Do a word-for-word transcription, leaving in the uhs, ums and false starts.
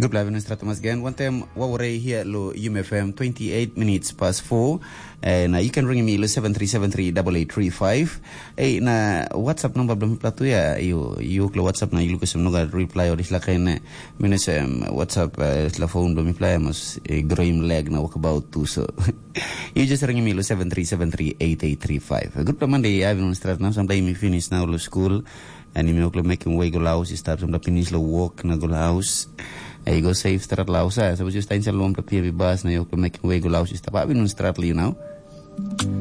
Good blijven in straat mas again. One time, what were here lo U M F M twenty-eight minutes past four. And uh, you can ring me lo seven three seven three eight eight three five. Eh na WhatsApp number belum platu ya. You you klo WhatsApp na you kusem noga reply or isla kain minus um, WhatsApp uh, isla phone belum reply mas uh, grime leg na walk about too so. You just ring me lo seven three seven three eight eight three five. Good Monday. I've been start now. Someday me finish now lo school. And you know making way go house. You start some finish lo walk na go house. Ay go save strat lausa. Sa so, just tayo sa luwang papier bibas na yung making way go house. You start abin un strat you know.